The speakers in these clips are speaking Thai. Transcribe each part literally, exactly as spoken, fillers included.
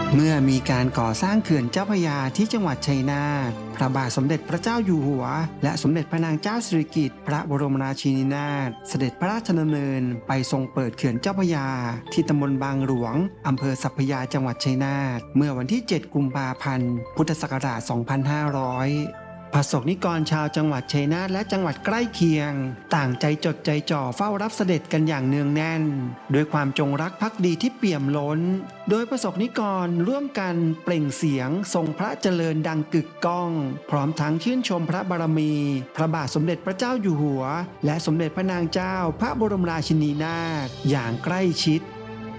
เมื่อมีการก่อสร้างเขื่อนเจ้าพระยาที่จังหวัดชัยนาทพระบาทสมเด็จพระเจ้าอยู่หัวและสมเด็จพระนางเจ้าสิริกิติ์พระบรมราชินีนาถเสด็จพระราชดำเนินไปทรงเปิดเขื่อนเจ้าพระยาที่ตำบลบางหลวงอำเภอสัพพยาจังหวัดชัยนาทเมื่อวันที่เจ็ดกุมภาพันธ์พุทธศักราชสองพันห้าร้อยประสบนิกรชาวจังหวัดชัยนาทและจังหวัดใกล้เคียงต่างใจจดใจจ่อเฝ้ารับเสด็จกันอย่างเนืองแน่นด้วยความจงรักภักดีที่เปี่ยมล้นโดยประสบนิกรร่วมกันเปล่งเสียงทรงพระเจริญดังกึกก้องพร้อมทั้งชื่นชมพระบารมีพระบาทสมเด็จพระเจ้าอยู่หัวและสมเด็จพระนางเจ้าพระบรมราชินีนาถอย่างใกล้ชิด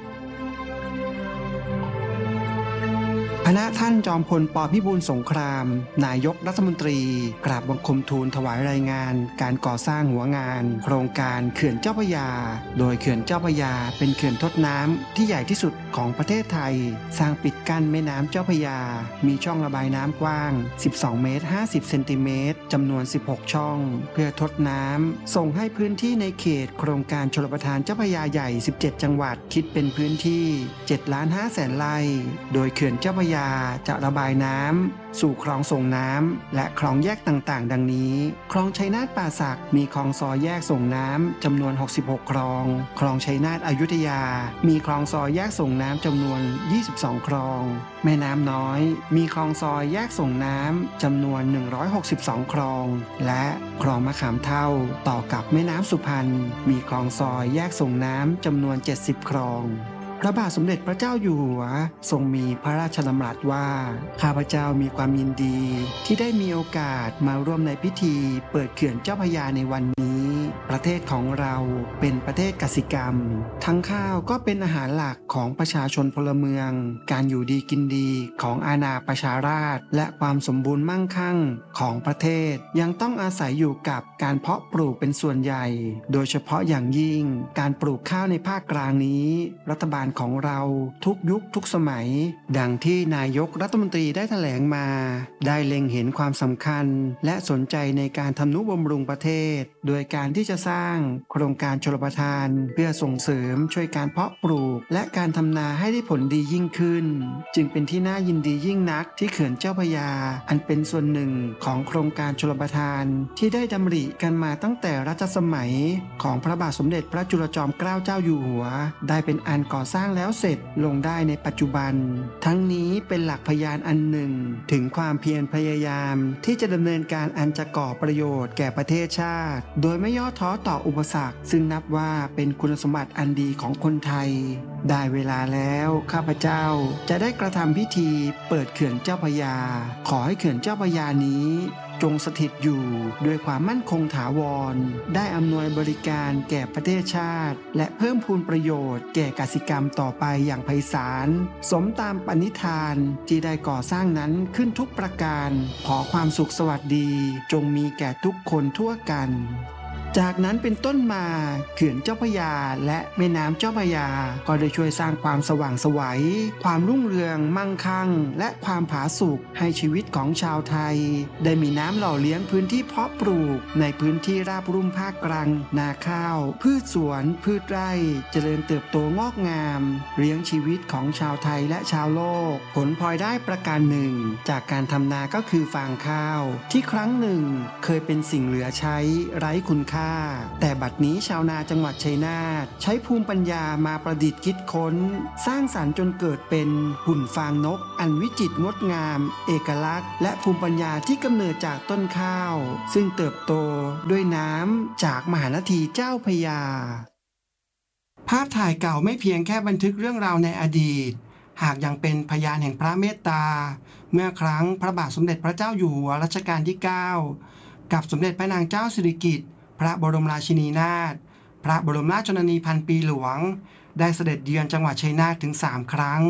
คณะท่านจอมพล ป.พิบูลสงครามนายกรัฐมนตรีกราบบังคมทูลถวายรายงานการก่อสร้างหัวงานโครงการเขื่อนเจ้าพระยาโดยเขื่อนเจ้าพระยาเป็นเขื่อนทดน้ำที่ใหญ่ที่สุดของประเทศไทยสร้างปิดกั้นแม่น้ำเจ้าพระยามีช่องระบายน้ำกว้างสิบสองเมตรห้าสิบเซนติเมตรจำนวนสิบหกช่องเพื่อทดน้ำส่งให้พื้นที่ในเขตโครงการชลประทานเจ้าพระยาใหญ่สิบเจ็ดจังหวัดคิดเป็นพื้นที่เจ็ดล้านห้าแสนไร่โดยเขื่อนเจ้าพระยาจะระบายน้ำสู่คลองส่งน้ำและคลองแยกต่างๆดังนี้คลองชัยนาทป่าสักมีคลองซอยแยกส่งน้ำจำนวนหกสิบหกคลองคลองชัยนาทอยุธยามีคลองซอยแยกส่งน้ำจำนวนยี่สิบสองคลองแม่น้ำน้อยมีคลองซอยแยกส่งน้ำจำนวนหนึ่งร้อยหกสิบสองคลองและคลองมะขามเท่าต่อกับแม่น้ำสุพรรณมีคลองซอยแยกส่งน้ำจำนวนเจ็ดสิบคลองพระบาทสมเด็จพระเจ้าอยู่หัวทรงมีพระราชดำรัสว่าข้าพเจ้ามีความยินดีที่ได้มีโอกาสมาร่วมในพิธีเปิดเขื่อนเจ้าพระยาในวันนี้ประเทศของเราเป็นประเทศกสิกรรมทั้งข้าวก็เป็นอาหารหลักของประชาชนพลเมืองการอยู่ดีกินดีของอาณาประชาราษฎร์และความสมบูรณ์มั่งคั่งของประเทศยังต้องอาศัยอยู่กับการเพาะปลูกเป็นส่วนใหญ่โดยเฉพาะอย่างยิ่งการปลูกข้าวในภาคกลางนี้รัฐบาลของเราทุกยุคทุกสมัยดังที่นายกรัฐมนตรีได้แถลงมาได้เล็งเห็นความสำคัญและสนใจในการทำนุบำรุงประเทศโดยการที่จะสร้างโครงการชลประทานเพื่อส่งเสริมช่วยการเพาะปลูกและการทำนาให้ได้ผลดียิ่งขึ้นจึงเป็นที่น่ายินดียิ่งนักที่เขื่อนเจ้าพระยาอันเป็นส่วนหนึ่งของโครงการชลประทานที่ได้ดำริกันมาตั้งแต่รัชสมัยของพระบาทสมเด็จพระจุลจอมเกล้าเจ้าอยู่หัวได้เป็นอันก่อสร้างแล้วเสร็จลงได้ในปัจจุบันทั้งนี้เป็นหลักพยานอันหนึ่งถึงความเพียรพยายามที่จะดำเนินการอันจะก่อประโยชน์แก่ประเทศชาติโดยไม่ย่อท้อต่ออุปสรรคซึ่งนับว่าเป็นคุณสมบัติอันดีของคนไทยได้เวลาแล้วข้าพเจ้าจะได้กระทำพิธีเปิดเขื่อนเจ้าพระยาขอให้เขื่อนเจ้าพระยานี้จงสถิตอยู่ด้วยความมั่นคงถาวรได้อำนวยบริการแก่ประเทศชาติและเพิ่มพูนประโยชน์แก่กสิกรรมต่อไปอย่างไพศาลสมตามปณิธานที่ได้ก่อสร้างนั้นขึ้นทุกประการขอความสุขสวัสดีจงมีแก่ทุกคนทั่วกันจากนั้นเป็นต้นมาเขื่อนเจ้าพระยาและแม่น้ำเจ้าพระยาก็ได้ช่วยสร้างความสว่างไสวความรุ่งเรืองมั่งคั่งและความผาสุกให้ชีวิตของชาวไทยได้มีน้ำหล่อเลี้ยงพื้นที่เพาะปลูกในพื้นที่ราบรุ่มภาคกลางนาข้าวพืชสวนพืชไร่เจริญเติบโตงอกงามเลี้ยงชีวิตของชาวไทยและชาวโลกผลพลอยได้ประการหนึ่งจากการทำนาก็คือฟางข้าวที่ครั้งหนึ่งเคยเป็นสิ่งเหลือใช้ไร้คุณค่าแต่บัดนี้ชาวนาจังหวัดชัยนาทใช้ภูมิปัญญามาประดิษฐ์คิดค้นสร้างสรรค์จนเกิดเป็นหุ่นฟางนกอันวิจิตรงดงามเอกลักษณ์และภูมิปัญญาที่กำเนิดจากต้นข้าวซึ่งเติบโตด้วยน้ำจากมหานาทีเจ้าพระยาภาพถ่ายเก่าไม่เพียงแค่บันทึกเรื่องราวในอดีตหากยังเป็นพยานแห่งพระเมตตาเมื่อครั้งพระบาทสมเด็จพระเจ้าอยู่หัวรัชกาลที่เก้ากับสมเด็จพระนางเจ้าสิริกิติ์พระบรมราชินีนาถพระบรมราชชนนีพันปีหลวงได้เสด็จเยือนจังหวัดชัยนาทถึงสามครั้ง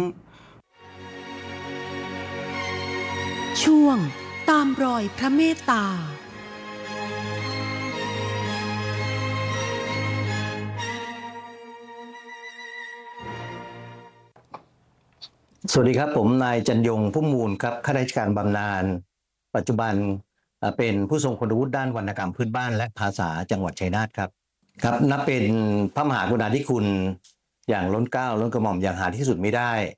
ช่วงตามรอยพระเมตตาสวัสดีครับผมนายจันยงพุ่มมูลครับข้าราชการบำนาญปัจจุบันเป็นผู้ทรงคุณวุฒิด้านวรรณกรรมพื้นบ้านและภาษาจังหวัดชัยนาทครับครับนับเป็นพระมหากรุณาธิคุณอย่างล้นเกล้าล้นกระหม่อมอย่างหาที่สุดไม่ได้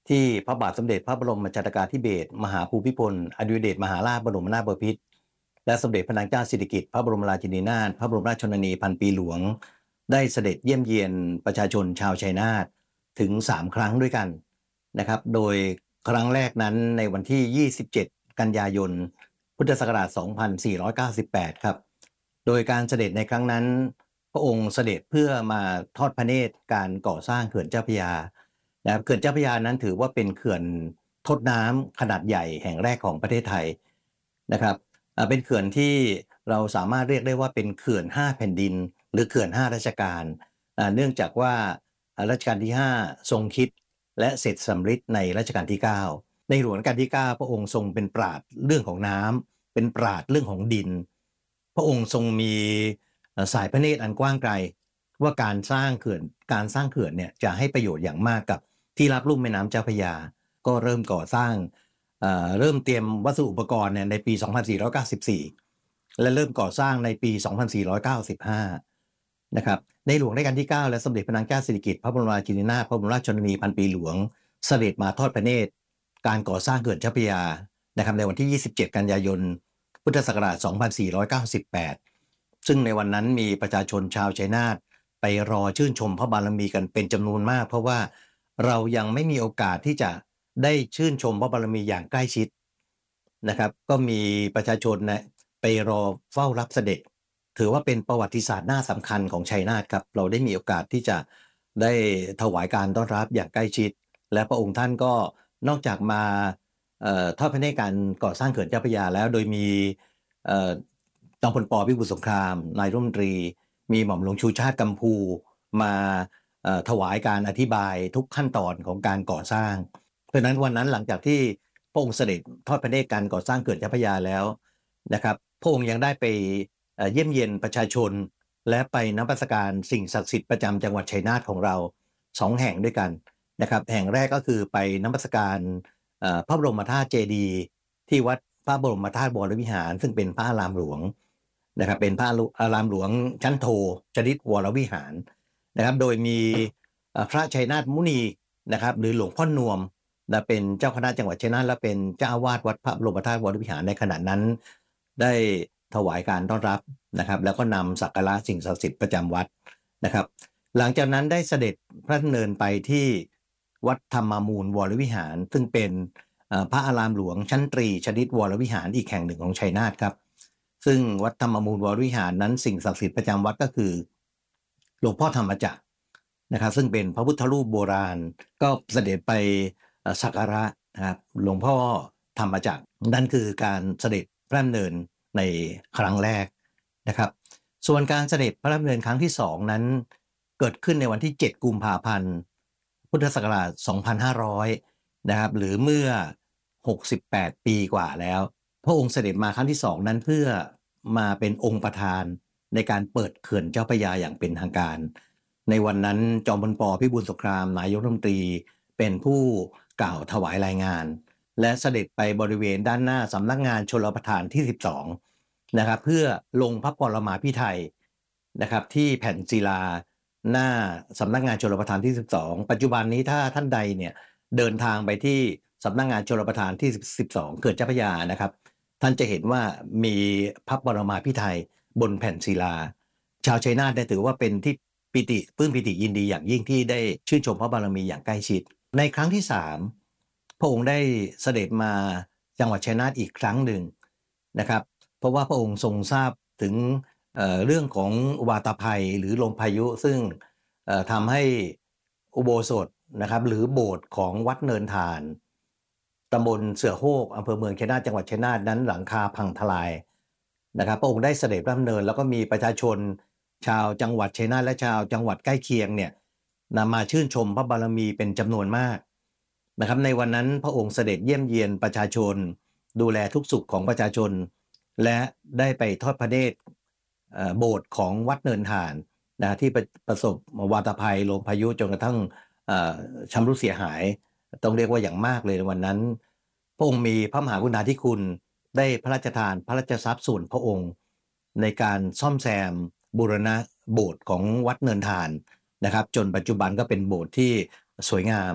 ที่พระบาทสมเด็จพระบรมชนกาธิเบศรมหาภูมิพลอดุลยเดชมหาราชบรมนาถบพิตรและสมเด็จพระนางเจ้าสิริกิติ์พระบรมราชินีนาถพระบรมราชชนนีพันปีหลวงได้เสด็จเยี่ยมเยียนประชาชนชาวชัยนาทถึงสามครั้งด้วยกันนะครับโดยครั้งแรกนั้นในวันที่ยี่สิบเจ็ดกันยายนพุทธศักราชสองพันสี่ร้อยเก้าสิบแปดครับโดยการเสด็จในครั้งนั้นพระองค์เสด็จเพื่อมาทอดพระเนตรการก่อสร้างเขื่อนเจ้าพระยานะครับเขื่อนเจ้าพระยานั้นถือว่าเป็นเขื่อนทดน้ำขนาดใหญ่แห่งแรกของประเทศไทยนะครับเป็นเขื่อนที่เราสามารถเรียกได้ว่าเป็นเขื่อนห้าแผ่นดินหรือเขื่อนห้าราชการเนื่องจากว่ารัชกาลที่ห้าทรงคิดและเสร็จสำฤทธิ์ในรัชกาลที่เก้าในหลวงรัชกาลที่เก้าพระองค์ทรงเป็นปราชญ์เรื่องของน้ำเป็นปราชญ์เรื่องของดินพระองค์ทรงมีสายพระเนตรอันกว้างไกลว่าการสร้างเขื่อนการสร้างเขื่อนเนี่ยจะให้ประโยชน์อย่างมากกับที่รับลุ่มแม่น้ำเจ้าพระยาก็เริ่มก่อสร้างเอ่อเริ่มเตรียมวัสดุอุปกรณ์เนี่ยในปี สองพันสี่ร้อยเก้าสิบสี่ และเริ่มก่อสร้างในปี สองพันสี่ร้อยเก้าสิบห้า นะครับในหลวงรัชกาลที่เก้าและสมเด็จพระนางเจ้าสิริกิติ์พระบรมราชินีนาถพระบรมราชชนนีพันปีหลวงเสด็จมาทอดพระเนตรการก่อสร้างเขื่อนเจ้าพระยานะครับในวันที่ยี่สิบเจ็ดกันยายนพุทธศักราชสองพันสี่ร้อยเก้าสิบแปดซึ่งในวันนั้นมีประชาชนชาวชัยนาทไปรอชื่นชมพระบารมีกันเป็นจำนวนมากเพราะว่าเรายังไม่มีโอกาสที่จะได้ชื่นชมพระบารมีอย่างใกล้ชิดนะครับก็มีประชาชนนะไปรอเฝ้ารับเสด็จถือว่าเป็นประวัติศาสตร์หน้าสำคัญของชัยนาทครับเราได้มีโอกาสที่จะได้ถวายการต้อนรับอย่างใกล้ชิดและพระองค์ท่านก็นอกจากมาเอ่อทอดพระเนตรการก่อสร้างเขื่อนเจ้าพระยาแล้วโดยมีเอ่อจอมพลป.พิบูลสงครามนายรัฐมนตรีมีหม่อมหลวงชูชาติกัมพูมาเอ่อถวายการอธิบายทุกขั้นตอนของการก่อสร้างเพราะฉะนั้นวันนั้นหลังจากที่พระองค์เสด็จทอดพระเนตรการก่อสร้างเขื่อนเจ้าพระยาแล้วนะครับพระองค์ยังได้ไปเยี่ยมเยียนประชาชนและไปนมัสการสิ่งศักดิ์สิทธิ์ประจำจังหวัดชัยนาทของเราสองแห่งด้วยกันนะครับแห่งแรกก็คือไปนมัสการพระบรมธาตุเจดีย์ที่วัดพระบรมธาตุวรวิหารซึ่งเป็นพระอารามหลวงนะครับเป็นพระอารามหลวงชั้นโทชฤทธิ์วรวิหารนะครับโดยมีพระชัยนาทมุนีนะครับหรือหลวงพ่อนวมเป็นเจ้าคณะจังหวัดชัยนาทและเป็นเจ้าอาวาสวัดพระบรมธาตุวรวิหารในขณะนั้นได้ถวายการต้อนรับนะครับแล้วก็นำสักการะสิ่งศักดิ์สิทธิ์ประจำวัดนะครับหลังจากนั้นได้เสด็จพระดำเนินไปที่วัดธรรมมูลวรวิหารซึ่งเป็นพระอารามหลวงชั้นตรีชฤทธิ์วรวิหารอีกแห่งหนึ่งของชัยนาทครับซึ่งวัดธรรมมูลวรวิหารนั้นสิ่งศักดิ์สิทธิ์ประจำวัดก็คือหลวงพ่อธรรมจักรนะครับซึ่งเป็นพระพุทธรูปโบราณก็เสด็จไปสักการะนะครับหลวงพ่อธรรมจักรนั่นคือการเสด็จพระดำเนินในครั้งแรกนะครับส่วนการเสด็จพระดำเนินครั้งที่สองนั้นเกิดขึ้นในวันที่เจ็ดกุมภาพันธ์พุทธศักราชสองพันห้าร้อยนะครับหรือเมื่อหกสิบแปดปีกว่าแล้วพระองค์เสด็จมาครั้งที่สองนั้นเพื่อมาเป็นองค์ประธานในการเปิดเขื่อนเจ้าพระยาอย่างเป็นทางการในวันนั้นจอมพลป.พิบูลสงครามนายกรัฐมนตรีเป็นผู้กล่าวถวายรายงานและเสด็จไปบริเวณด้านหน้าสำนักงานชลประทานที่สิบสองนะครับเพื่อลงพระปรมาภิไธยนะครับที่แผ่นศิลาหน้าสำนักงานชลประทานที่สิบสองปัจจุบันนี้ถ้าท่านใดเนี่ยเดินทางไปที่สำนักงานชลประทานที่สิบสองเขื่อนเจ้าพระยานะครับท่านจะเห็นว่ามีพระปรมาภิไธยบนแผ่นศิลาชาวชัยนาทได้ถือว่าเป็นที่ปิติปลื้มปิติยินดีอย่างยิ่งที่ได้ชื่นชมพระบารมีอย่างใกล้ชิดในครั้งที่สามพระองค์ได้เสด็จมาจังหวัดชัยนาทอีกครั้งหนึ่งนะครับเพราะว่าพระองค์ทรงทราบถึง เอ่อ เรื่องของวาตภัยหรือลมพายุซึ่งทำให้อุโบสถนะครับหรือโบสถ์ของวัดเนินทานตำบลเสือโฮกอำเภอเมืองชัยนาทจังหวัดชัยนาทนั้นหลังคาพังทลายนะครับพระองค์ได้เสด็จพระดำเนินแล้วก็มีประชาชนชาวจังหวัดชัยนาทและชาวจังหวัดใกล้เคียงเนี่ยนำมาชื่นชมพระบารมีเป็นจำนวนมากนะครับในวันนั้นพระองค์เสด็จเยี่ยมเยียนประชาชนดูแลทุกสุขของประชาชนและได้ไปทอดพระเนตรโบสถ์ของวัดเนินทานนะที่ประสบวาตภัยลมพายุจนกระทั่งชำรุดเสียหายต้องเรียกว่าอย่างมากเลยในวันนั้นพระองค์มีพระมหากรุณาธิคุณได้พระราชทานพระราชทรัพย์ส่วนพระองค์ในการซ่อมแซมบูรณะโบสถ์ของวัดเนินทานนะครับจนปัจจุบันก็เป็นโบสถ์ที่สวยงาม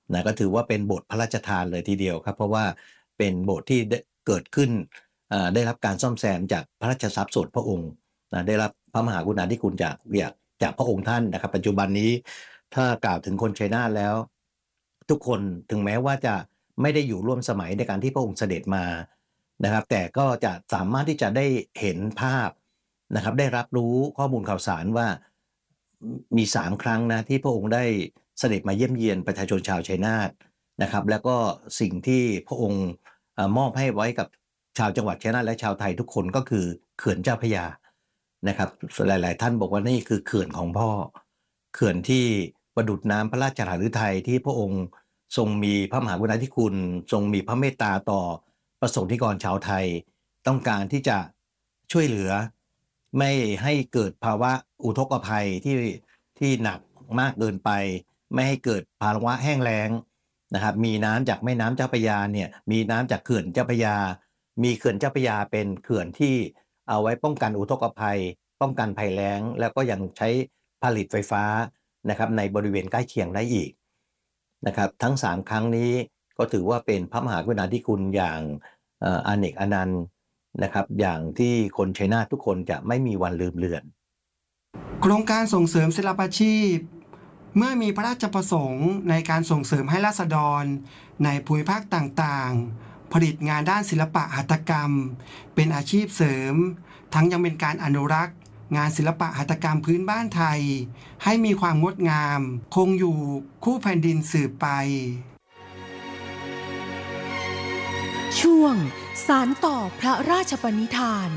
นะก็ถือว่าเป็นโบสถ์พระราชทานเลยทีเดียวครับเพราะว่าเป็นโบสถ์ที่เกิดขึ้นได้รับการซ่อมแซมจากพระราชทรัพย์ส่วนพระองค์นะได้รับพระมหากรุณาธิคุณจากจากจากพระองค์ท่านนะครับปัจจุบันนี้ถ้ากล่าวถึงคนชัยนาทแล้วทุกคนถึงแม้ว่าจะไม่ได้อยู่ร่วมสมัยในการที่พระองค์เสด็จมานะครับแต่ก็จะสามารถที่จะได้เห็นภาพนะครับได้รับรู้ข้อมูลข่าวสารว่ามีสามครั้งนะที่พระองค์ได้เสด็จมาเยี่ยมเยียนประชาชนชาวชัยนาทนะครับแล้วก็สิ่งที่พระองค์มอบให้ไว้กับชาวจังหวัดชัยนาทและชาวไทยทุกคนก็คือเขื่อนเจ้าพระยานะครับหลายๆท่านบอกว่านี่คือเขื่อนของพ่อเขื่อนที่ประดุจน้ำพระราชฤทัยที่พระองค์ทรงมีพระมหากรุณาธิคุณทรงมีพระเมตตาต่อประสงค์นิกรชาวไทยต้องการที่จะช่วยเหลือไม่ให้เกิดภาวะอุทกภัยที่ที่หนักมากเกินไปไม่ให้เกิดภาวะแห้งแล้งนะครับมีน้ำจากแม่น้ำเจ้าพระยาเนี่ยมีน้ำจากเขื่อนเจ้าพระยามีเขื่อนเจ้าพระยาเป็นเขื่อนที่เอาไว้ป้องกันอุทกภัยป้องกันภัยแล้งแล้วก็ยังใช้ผลิตไฟฟ้านะครับในบริเวณใกล้เคียงได้อีกนะครับทั้งสามครั้งนี้ก็ถือว่าเป็นพระมหากรุณาธิคุณอย่างอาเนกอนันต์นะครับอย่างที่คนชัยนาททุกคนจะไม่มีวันลืมเลือนโครงการส่งเสริมศิลปาชีพเมื่อมีพระราชประสงค์ในการส่งเสริมให้ราษฎรในภูมิภาคต่างๆผลิตงานด้านศิลปะหัตถกรรมเป็นอาชีพเสริมทั้งยังเป็นการอนุรักษ์งานศิลปะหัตถกรรมพื้นบ้านไทยให้มีความงดงามคงอยู่คู่แผ่นดินสืบไปช่วงสานต่อพระราชปณิธาน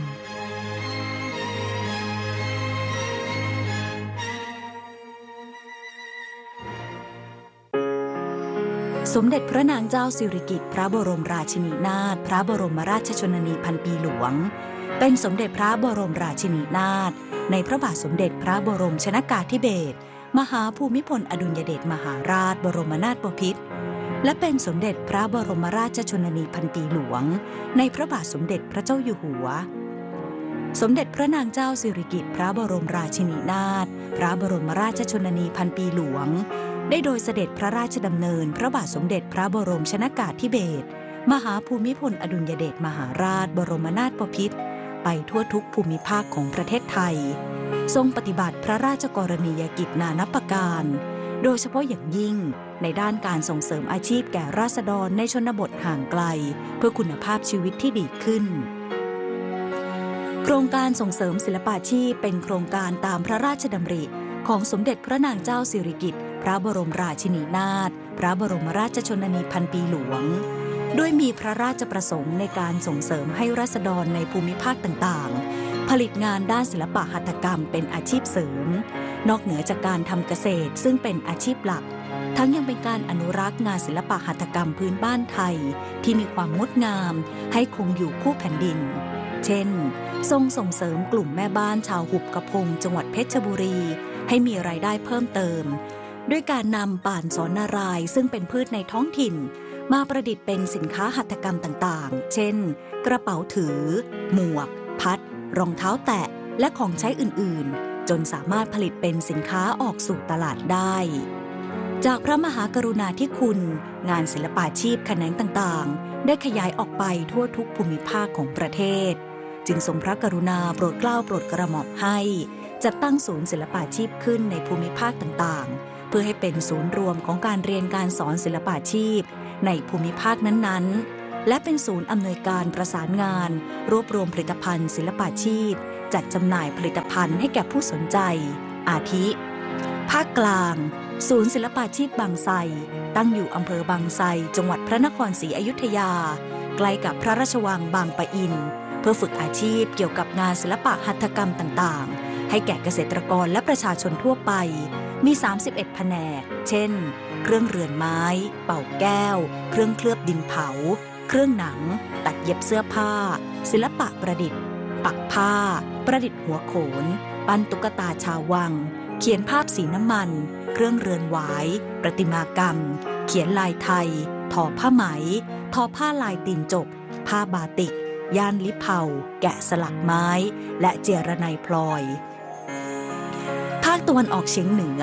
สมเด็จพระนางเจ้าสิริกิติ์พระบรมราชินีนาถพระบรมราชชนนีพันปีหลวงเป็นสมเด็จพระบรมราชินีนาถในพระบาทสมเด็จพระบรมชนกาธิเบศรมหาภูมิพลอดุลยเดชมหาราชบรมนาถบพิตรและเป็นสมเด็จพระบรมราชชนนีพันปีหลวงในพระบาทสมเด็จพระเจ้าอยู่หัวสมเด็จพระนางเจ้าสิริกิติ์พระบรมราชินีนาถพระบรมราชชนนีพันปีหลวงได้โดยเสด็จพระราชดำเนินพระบาทสมเด็จพระบรมชนกาธิเบศรมหาภูมิพลอดุลยเดชมหาราชบรมนาถบพิตรไปทั่วทุกภูมิภาคของประเทศไทยทรงปฏิบัติพระราชกรณียกิจนานับประการโดยเฉพาะอย่างยิ่งในด้านการส่งเสริมอาชีพแก่ราษฎรในชนบทห่างไกลเพื่อคุณภาพชีวิตที่ดีขึ้นโครงการส่งเสริมศิลปาชีพเป็นโครงการตามพระราชดำริของสมเด็จพระนางเจ้าสิริกิติ์พระบรมราชินีนาถพระบรมราชชนนีพันปีหลวงโดยมีพระราชประสงค์ในการส่งเสริมให้ราษฎรในภูมิภาคต่างๆผลิตงานด้านศิลปะหัตถกรรมเป็นอาชีพเสริมนอกเหนือจากการทำเกษตรซึ่งเป็นอาชีพหลักทั้งยังเป็นการอนุรักษ์งานศิลปะหัตถกรรมพื้นบ้านไทยที่มีความงดงามให้คงอยู่คู่แผ่นดินเช่นทรงส่งเสริมกลุ่มแม่บ้านชาวหุบกระพงจังหวัดเพชรบุรีให้มีรายได้เพิ่มเติมด้วยการนำป่านสอนนารายซึ่งเป็นพืชในท้องถิ่นมาประดิษฐ์เป็นสินค้าหัตถกรรมต่างๆเช่นกระเป๋าถือหมวกพัดรองเท้าแตะและของใช้อื่นๆจนสามารถผลิตเป็นสินค้าออกสู่ตลาดได้จากพระมหากรุณาธิคุณงานศิลปาชีพแขนงต่างๆได้ขยายออกไปทั่วทุกภูมิภาคของประเทศจึงทรงพระกรุณาโปรดเกล้าโปรดกระหม่อมให้จัดตั้งศูนย์ศิลปาชีพขึ้นในภูมิภาคต่างๆเพื่อให้เป็นศูนย์รวมของการเรียนการสอนศิลปาชีพในภูมิภาคนั้นๆและเป็นศูนย์อำนวยการประสานงานรวบรวมผลิตภัณฑ์ศิลปาชีพจัดจำหน่ายผลิตภัณฑ์ให้แก่ผู้สนใจอาทิภาคกลางศูนย์ศิลปาชีพบางไทรตั้งอยู่อำเภอบางไทรจังหวัดพระนครศรีอยุธยาใกล้กับพระราชวังบางปะอินเพื่อฝึกอาชีพเกี่ยวกับงานศิลปะหัตถกรรมต่างๆให้แก่เกษตรกรและประชาชนทั่วไปมีสามสิบเอ็ดแผนกเช่นเครื่องเรือนไม้เป่าแก้วเครื่องเคลือบดินเผาเครื่องหนังตัดเย็บเสื้อผ้าศิลปะประดิษฐ์ปักผ้าประดิษฐ์หัวโขนปั้นตุ๊กตาชาววังเขียนภาพสีน้ำมันเครื่องเรือนหวายประติมากรรมเขียนลายไทยทอผ้าไหมทอผ้าลายตีนจกผ้าบาติกย่านลิเผาแกะสลักไม้และเจรไนพลอยภาคตะวันออกเฉียงเหนือ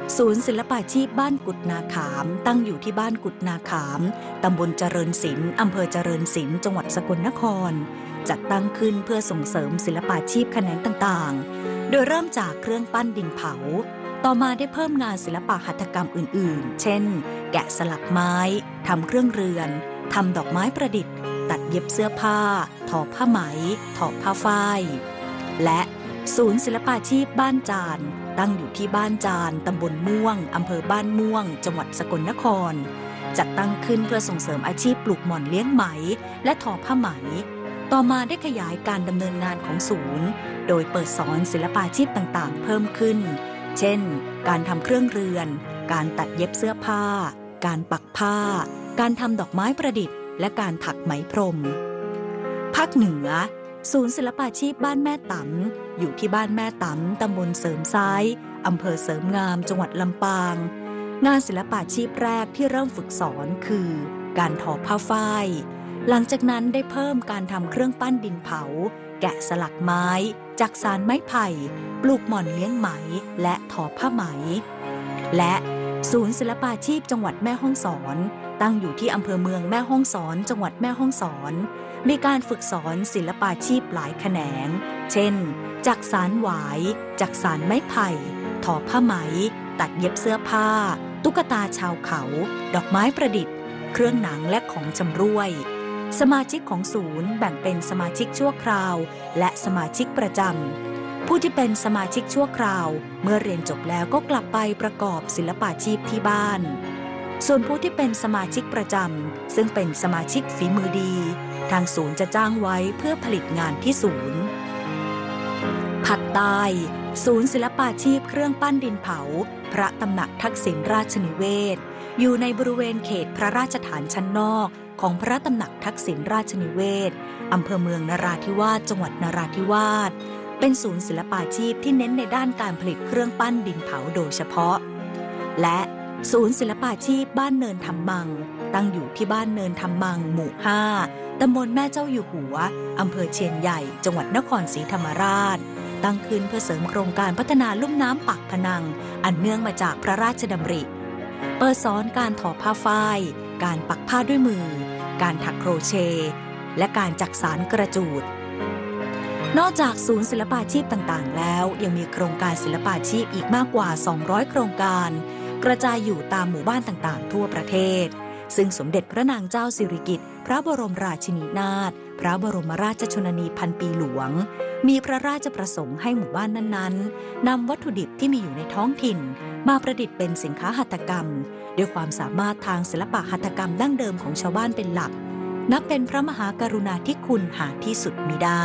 ศูนย์ศิลปาชีพบ้านกุดนาขามตั้งอยู่ที่บ้านกุดนาขามตำบลเจริญศิลป์อำเภอเจริญศิลป์จังหวัดสกลนครจัดตั้งขึ้นเพื่อส่งเสริมศิลปาชีพแขนงต่างๆโดยเริ่มจากเครื่องปั้นดินเผาต่อมาได้เพิ่มงานศิลปะหัตถกรรมอื่นๆเช่นแกะสลักไม้ทำเครื่องเรือนทำดอกไม้ประดิษฐ์ตัดเย็บเสื้อผ้าทอผ้าไหมทอผ้าฝ้ายและศูนย์ศิลปาชีพบ้านจานตั้งอยู่ที่บ้านจานตำบลม่วงอำเภอบ้านม่วงจังหวัดสกลนครจัดตั้งขึ้นเพื่อส่งเสริมอาชีพปลูกหม่อนเลี้ยงไหมและทอผ้าไหมต่อมาได้ขยายการดำเนินงานของศูนย์โดยเปิดสอนศิลปาชีพต่างๆเพิ่มขึ้นเช่นการทำเครื่องเรือนการตัดเย็บเสื้อผ้าการปักผ้าการทำดอกไม้ประดิษฐ์และการถักไหมพรมภาคเหนือศูนย์ศิลปาชีพบ้านแม่ตำอยู่ที่บ้านแม่ตำตำบลเสริมซ้ายอำเภอเสริมงามจังหวัดลำปางงานศิลปาชีพแรกที่เริ่มฝึกสอนคือการทอผ้าฝ้ายหลังจากนั้นได้เพิ่มการทำเครื่องปั้นดินเผาแกะสลักไม้จักสานไม้ไผ่ปลูกหม่อนเลี้ยงไหมและทอผ้าไหมและศูนย์ศิลปาชีพจังหวัดแม่ฮ่องสอนตั้งอยู่ที่อำเภอเมืองแม่ฮ่องสอนจังหวัดแม่ฮ่องสอนมีการฝึกสอนศิลปาชีพหลายแขนงเช่นจักสานหวายจักสานไม้ไผ่ทอผ้าไหมตัดเย็บเสื้อผ้าตุ๊กตาชาวเขาดอกไม้ประดิษฐ์เครื่องหนังและของชำร่วยสมาชิกของศูนย์แบ่งเป็นสมาชิกชั่วคราวและสมาชิกประจำผู้ที่เป็นสมาชิกชั่วคราวเมื่อเรียนจบแล้วก็กลับไปประกอบศิลปาชีพที่บ้านส่วนผู้ที่เป็นสมาชิกประจำซึ่งเป็นสมาชิกฝีมือดีทางศูนย์จะจ้างไว้เพื่อผลิตงานที่ศูนย์ภาคใต้ศูนย์ศิลปาชีพเครื่องปั้นดินเผาพระตำหนักทักษิณราชนิเวศอยู่ในบริเวณเขตพระราชฐานชั้นนอกของพระตำหนักทักษิณราชนิเวศอำเภอเมืองนราธิวาสจังหวัดนราธิวาสเป็นศูนย์ศิลปาชีพที่เน้นในด้านการผลิตเครื่องปั้นดินเผาโดยเฉพาะและศูนย์ศิลปาชีพบ้านเนินทำมังตั้งอยู่ที่บ้านเนินทำมังหมู่ห้าตำบลแม่เจ้าอยู่หัวอำเภอเชียนใหญ่จังหวัดนครศรีธรรมราชตั้งขึ้นเพื่อเสริมโครงการพัฒนาลุ่มน้ำปากพนังอันเนื่องมาจากพระราชดำริเปิดสอนการทอผ้าฝ้ายการปักผ้าด้วยมือการถักโครเชต์และการจักสานกระจูดนอกจากศูนย์ศิลปาชีพต่างๆแล้วยังมีโครงการศิลปาชีพอีกมากกว่าสองร้อยโครงการกระจายอยู่ตามหมู่บ้านต่างๆทั่วประเทศซึ่งสมเด็จพระนางเจ้าสิริกิติ์พระบรมราชินีนาถพระบรมราชชนนีพันปีหลวงมีพระราชประสงค์ให้หมู่บ้านนั้นๆนำวัตถุดิบที่มีอยู่ในท้องถิ่นมาประดิษฐ์เป็นสินค้าหัตถกรรมด้วยความสามารถทางศิลปะหัตถกรรมดั้งเดิมของชาวบ้านเป็นหลักนับเป็นพระมหากรุณาธิคุณหาที่สุดมิได้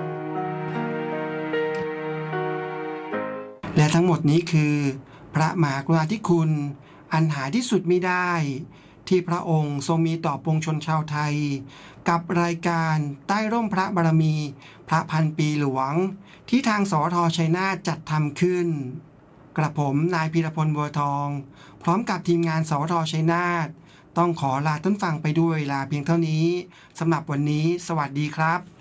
และทั้งหมดนี้คือพระมหากรุณาธิคุณอันหาที่สุดมิได้ที่พระองค์ทรงมีต่อปวงชนชาวไทยกับรายการใต้ร่มพระบารมีพระพันปีหลวงที่ทางสทชัยนาทจัดทำขึ้นกระผมนายพีรพลบัวทองพร้อมกับทีมงานสทชัยนาทต้องขอลาท่านฟังไปด้วยเวลาเพียงเท่านี้สำหรับวันนี้สวัสดีครับ